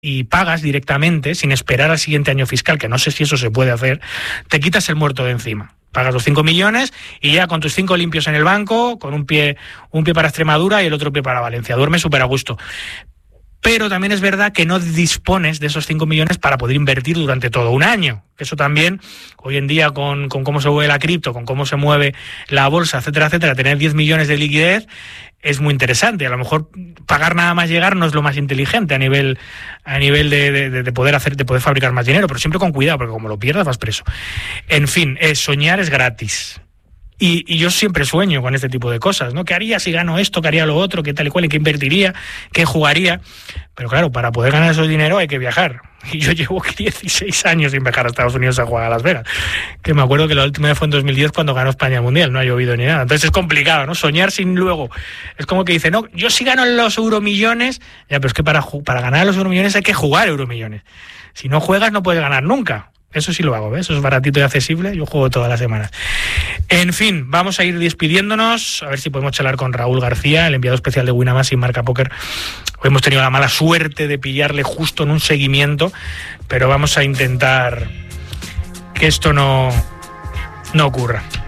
y pagas directamente, sin esperar al siguiente año fiscal, que no sé si eso se puede hacer, te quitas el muerto de encima. Pagas los 5 millones y ya con tus 5 limpios en el banco, con un pie para Extremadura y el otro pie para Valencia. Duermes súper a gusto. Pero también es verdad que no dispones de esos 5 millones para poder invertir durante todo un año. Eso también, hoy en día, con cómo se mueve la cripto, con cómo se mueve la bolsa, etcétera, etcétera, tener 10 millones de liquidez es muy interesante. A lo mejor pagar nada más llegar no es lo más inteligente a nivel de poder fabricar más dinero, pero siempre con cuidado, porque como lo pierdas vas preso. En fin, soñar es gratis. Y yo siempre sueño con este tipo de cosas, ¿no? ¿Qué haría si gano esto? ¿Qué haría lo otro? ¿Qué tal y cual? ¿En qué invertiría? ¿Qué jugaría? Pero claro, para poder ganar ese dinero hay que viajar. Y yo llevo 16 años sin viajar a Estados Unidos a jugar a Las Vegas. Que me acuerdo que la última vez fue en 2010 cuando ganó España el Mundial. No ha llovido ni nada. Entonces es complicado, ¿no? Soñar sin luego. Es como que dice, no, yo sí gano los euromillones. Ya, pero es que para ganar los euromillones hay que jugar euromillones. Si no juegas no puedes ganar nunca. Eso sí lo hago, ¿ves? Eso es baratito y accesible, yo juego todas las semanas. En fin, vamos a ir despidiéndonos, a ver si podemos charlar con Raúl García, el enviado especial de Winamax y Marca Póker. Hoy hemos tenido la mala suerte de pillarle justo en un seguimiento, pero vamos a intentar que esto no ocurra.